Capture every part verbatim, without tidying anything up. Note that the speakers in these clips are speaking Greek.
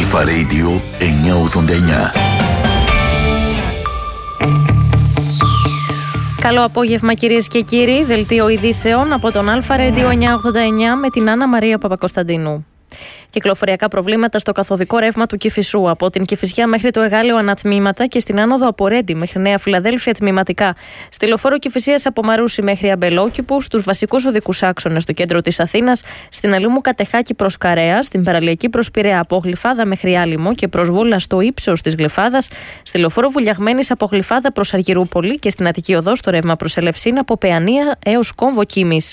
Αλφα Radio εννιακόσια ογδόντα εννιά. Καλό απόγευμα κυρίες και κύριοι, δελτίο ειδήσεων από τον Αλφα Radio εννιακόσια ογδόντα εννιά με την Άννα Μαρία Παπακοσταντίνου. Κυκλοφοριακά προβλήματα στο καθοδικό ρεύμα του Κηφισού, από την Κηφισιά μέχρι το Εγάλεο ανατμήματα και στην άνοδο από Ρέντι μέχρι Νέα Φιλαδέλφια τμηματικά. Στη λεωφόρο Κηφισίας από Μαρούσι μέχρι Αμπελόκηπου, στους βασικούς οδικούς άξονες στο κέντρο της Αθήνας, στην Αλήμου Κατεχάκη προς Καρέα, στην παραλιακή προς Πειραιά από Γλυφάδα μέχρι Άλυμο και προς Βούλα στο ύψος της Γλυφάδας, στη λεωφόρο Βουλιαγμένης από Γλυφάδα προς Αργυρούπολη και στην Αττική Οδό στο ρεύμα προς Ελευσίνα από Παιανία έως Κόμβο Κίμης.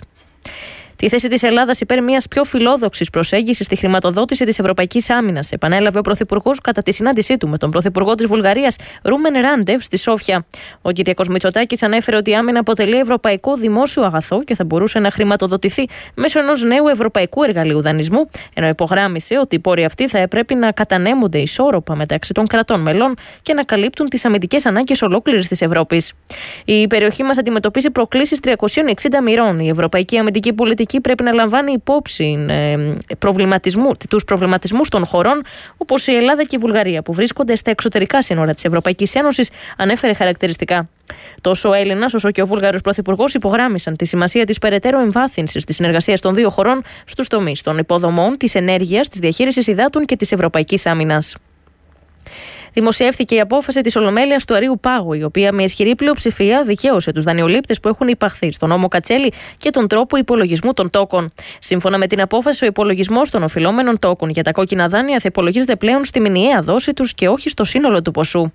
Τη θέση της Ελλάδας υπέρ μιας πιο φιλόδοξης προσέγγισης στη χρηματοδότηση της Ευρωπαϊκής Άμυνας επανέλαβε ο Πρωθυπουργός κατά τη συνάντησή του με τον Πρωθυπουργό της Βουλγαρίας Ρούμεν Ράντεβ στη Σόφια. Ο Κυριάκος Μητσοτάκης ανέφερε ότι η άμυνα αποτελεί ευρωπαϊκό δημόσιο αγαθό και θα μπορούσε να χρηματοδοτηθεί μέσω ενός νέου ευρωπαϊκού εργαλείου δανεισμού, ενώ υπογράμμισε ότι οι πόροι αυτοί θα έπρεπε να κατανέμονται ισόρροπα μεταξύ των κρατών μελών και να καλύπτουν τις αμυντικές ανάγκες ολόκληρης της Ευρώπης. Η περιοχή μας αντιμετωπίζει προκλήσεις τριακοσίων εξήντα μοιρών. Η ευρωπαϊκή αμυντική πολιτική πρέπει να λαμβάνει υπόψη ε, προβληματισμού, τους προβληματισμούς των χωρών όπως η Ελλάδα και η Βουλγαρία που βρίσκονται στα εξωτερικά σύνορα της Ευρωπαϊκής Ένωσης, ανέφερε χαρακτηριστικά. Τόσο ο Έλληνας όσο και ο Βούλγαρος Πρωθυπουργός υπογράμμισαν τη σημασία της περαιτέρω εμβάθυνσης της συνεργασίας των δύο χωρών στους τομείς των υποδομών, της ενέργειας, της διαχείρισης υδάτων και της ευρωπαϊκής άμυνας. Δημοσιεύθηκε η απόφαση της Ολομέλειας του Αρείου Πάγου, η οποία με ισχυρή πλειοψηφία δικαίωσε τους δανειολήπτες που έχουν υπαχθεί στον νόμο Κατσέλη και τον τρόπο υπολογισμού των τόκων. Σύμφωνα με την απόφαση, ο υπολογισμός των οφειλόμενων τόκων για τα κόκκινα δάνεια θα υπολογίζεται πλέον στη μηνιαία δόση τους και όχι στο σύνολο του ποσού.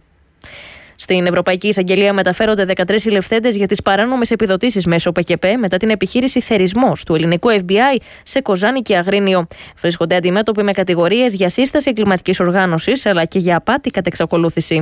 Στην Ευρωπαϊκή Εισαγγελία μεταφέρονται δεκατρείς συλληφθέντες για τις παράνομες επιδοτήσεις μέσω ΠΚΠ μετά την επιχείρηση θερισμός του ελληνικού Εφ Μπι Άι σε Κοζάνη και Αγρίνιο. Βρίσκονται αντιμέτωποι με κατηγορίες για σύσταση εγκληματικής οργάνωσης αλλά και για απάτη κατ' εξακολούθηση.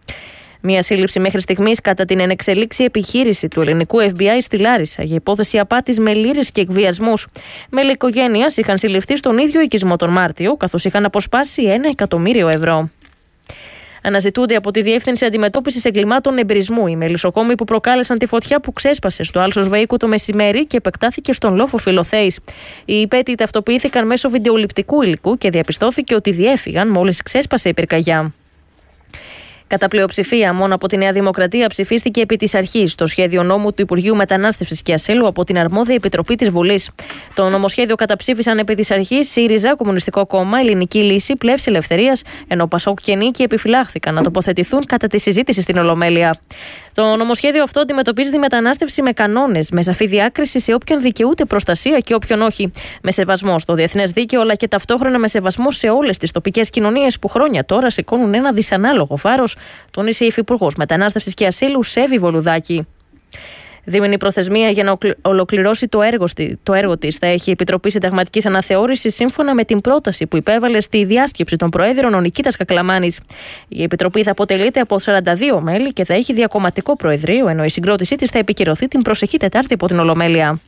Μία σύλληψη μέχρι στιγμής κατά την ενεξελίξη επιχείρηση του ελληνικού Εφ Μπι Άι στη Λάρισα για υπόθεση απάτης με λήρες και εκβιασμούς. Μέλη οικογένειας είχαν συλληφθεί στον ίδιο οικισμό τον Μάρτιο, καθώς είχαν αποσπάσει ένα εκατομμύριο ευρώ. Αναζητούνται από τη Διεύθυνση Αντιμετώπισης Εγκλημάτων Εμπρισμού οι μελισσοκόμοι που προκάλεσαν τη φωτιά που ξέσπασε στο Άλσος Βεϊκού το μεσημέρι και επεκτάθηκε στον λόφο Φιλοθέης. Οι υπέτειοι ταυτοποιήθηκαν μέσω βιντεοληπτικού υλικού και διαπιστώθηκε ότι διέφυγαν μόλις ξέσπασε η πυρκαγιά. Κατά πλειοψηφία, μόνο από τη Νέα Δημοκρατία ψηφίστηκε επί της αρχής το σχέδιο νόμου του Υπουργείου Μετανάστευσης και Ασύλου από την αρμόδια Επιτροπή της Βουλής. Το νομοσχέδιο καταψήφισαν επί της αρχής ΣΥΡΙΖΑ, Κομμουνιστικό Κόμμα, Ελληνική Λύση, Πλεύση Ελευθερίας, ενώ Πασόκ και Νίκη επιφυλάχθηκαν να τοποθετηθούν κατά τη συζήτηση στην Ολομέλεια. Το νομοσχέδιο αυτό αντιμετωπίζει τη μετανάστευση με κανόνες, με σαφή διάκριση σε όποιον δικαιούται προστασία και όποιον όχι. Με σεβασμό στο διεθνές δίκαιο, αλλά και ταυτόχρονα με σεβασμό σε όλες τις τοπικές κοινωνίες που χρόνια τώρα σηκώνουν ένα δυσανάλογο βάρος, τόνισε η Υφυπουργός Μετανάστευσης και Ασύλου Σέβη Βολουδάκη. Δίμηνη προθεσμία για να ολοκληρώσει το έργο, το έργο της θα έχει η Επιτροπή Συνταγματικής Αναθεώρησης σύμφωνα με την πρόταση που υπέβαλε στη διάσκεψη των Προέδρων ο Νικήτας Κακλαμάνης. Η Επιτροπή θα αποτελείται από σαράντα δύο μέλη και θα έχει διακομματικό προεδρείο, ενώ η συγκρότησή της θα επικυρωθεί την προσεχή Τετάρτη από την Ολομέλεια.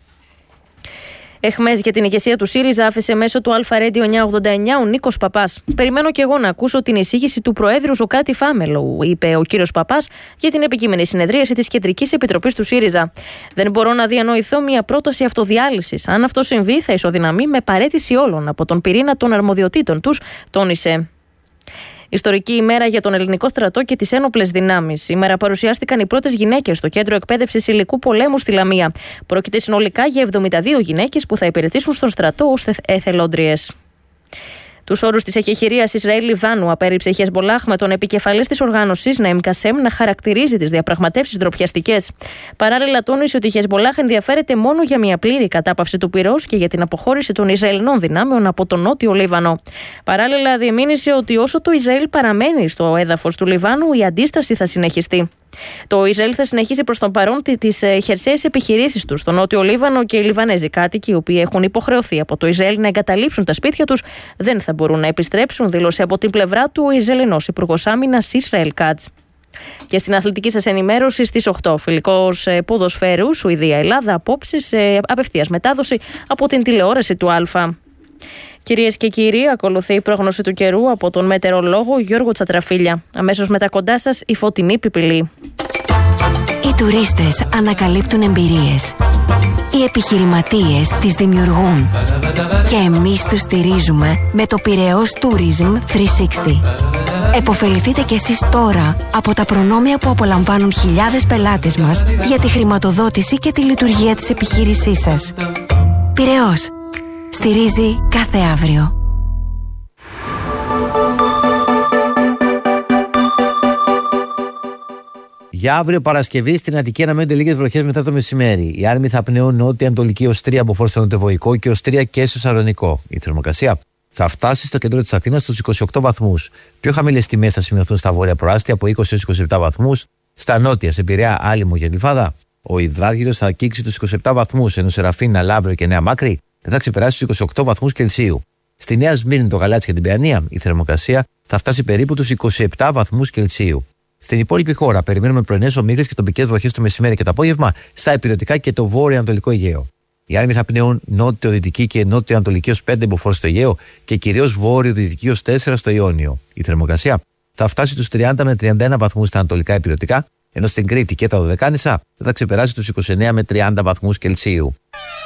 Εχμές για την ηγεσία του ΣΥΡΙΖΑ άφησε μέσω του Αλφα Radio εννιακόσια ογδόντα εννιά ο Νίκος Παπάς. Περιμένω και εγώ να ακούσω την εισήγηση του Προέδρου Σοκράτη Φάμελου, είπε ο κύριος Παπάς για την επικείμενη συνεδρίαση της Κεντρικής Επιτροπής του ΣΥΡΙΖΑ. Δεν μπορώ να διανοηθώ μια πρόταση αυτοδιάλυσης. Αν αυτό συμβεί, θα ισοδυναμεί με παραίτηση όλων από τον πυρήνα των αρμοδιοτήτων τους, τόνισε. Ιστορική ημέρα για τον ελληνικό στρατό και τις ένοπλες δυνάμεις. Σήμερα παρουσιάστηκαν οι πρώτες γυναίκες στο κέντρο εκπαίδευσης υλικού πολέμου στη Λαμία. Πρόκειται συνολικά για εβδομήντα δύο γυναίκες που θα υπηρετήσουν στον στρατό ως εθελόντριες. Τους όρους της εκεχηρίας Ισραήλ-Λιβάνου απέρριψε η Χεσμπολάχ με τον επικεφαλής της οργάνωσης Ναΐμ Κασέμ να χαρακτηρίζει τις διαπραγματεύσεις ντροπιαστικές. Παράλληλα, τόνισε ότι η Χεσμπολάχ ενδιαφέρεται μόνο για μια πλήρη κατάπαυση του πυρός και για την αποχώρηση των Ισραηλινών δυνάμεων από τον νότιο Λίβανο. Παράλληλα, διεμήνυσε ότι όσο το Ισραήλ παραμένει στο έδαφος του Λιβάνου, η αντίσταση θα συνεχιστεί. Το Ισραήλ θα συνεχίσει προς τον παρόν τις χερσαίες επιχειρήσεις του στο νότιο Λίβανο και οι Λιβανέζοι κάτοικοι, οι οποίοι έχουν υποχρεωθεί από το Ισραήλ να εγκαταλείψουν τα σπίτια τους, δεν θα μπορούν να επιστρέψουν, δήλωσε από την πλευρά του ο Ισραηλινός Υπουργός Άμυνας Ισραήλ Κάτς. Και στην αθλητική σας ενημέρωση στις οκτώ, φιλικός ποδοσφαίρου, Σουηδία-Ελλάδα, απόψε σε απευθείας μετάδοση από την τηλεόραση του Αλφα. Κυρίες και κύριοι, ακολουθεί η πρόγνωση του καιρού από τον μετεωρολόγο Γιώργο Τσατραφίλια. Αμέσως μετά κοντά σας η φωτεινή πιπηλή. Οι τουρίστες ανακαλύπτουν εμπειρίες. Οι επιχειρηματίες τις δημιουργούν και εμείς τους στηρίζουμε με το Πειραιώς Tourism τριακόσια εξήντα. Εποφεληθείτε κι εσείς τώρα από τα προνόμια που απολαμβάνουν χιλιάδες πελάτες μας για τη χρηματοδότηση και τη λειτουργία της επιχείρησής σας. Πειραιώς. Στηρίζει κάθε αύριο. Για αύριο Παρασκευή στην Αττική αναμένονται λίγες βροχές μετά το μεσημέρι. Οι άνεμοι θα πνέουν νότια-ανατολική ως τρία από φόρο στο νοτιοβοϊκό και ως τρία και στο Σαλονικό. Η θερμοκρασία θα φτάσει στο κέντρο της Αθήνας στους είκοσι οκτώ βαθμούς. Πιο χαμηλές τιμές θα σημειωθούν στα βόρεια προάστια από είκοσι έως είκοσι επτά βαθμούς. Στα νότια, σε Πειραιά, Άλυμο και Γλυφάδα, ο υδράργυρος θα αγγίξει τους είκοσι επτά βαθμούς, ενώ σε Ραφίνα, Λαύριο και Νέα Μάκρη δεν θα ξεπεράσει τους είκοσι οκτώ βαθμούς Κελσίου. Στη Νέα Σμύρνη, το Γαλάτσι και την Παιανία, η θερμοκρασία θα φτάσει περίπου τους είκοσι επτά βαθμούς Κελσίου. Στην υπόλοιπη χώρα, περιμένουμε πρωινές ομίχλες και τοπικές βροχές το μεσημέρι και το απόγευμα στα υπηρετικά και το βόρειο-ανατολικό Αιγαίο. Οι άνεμοι θα πνέουν νότιο-δυτική και νότιο-ανατολική ως πέντε μποφόρ στο Αιγαίο και κυρίως βόρειο-δυτική ως τέσσερα στο Ιόνιο. Η θερμοκρασία θα φτάσει τους τριάντα με τριάντα ένα βαθμούς στα ανατολικά υπηρετικά, ενώ στην Κρήτη και τα Δωδεκάνησα θα ξεπεράσει τους είκοσι εννέα με τριάντα βαθμούς Κελσίου.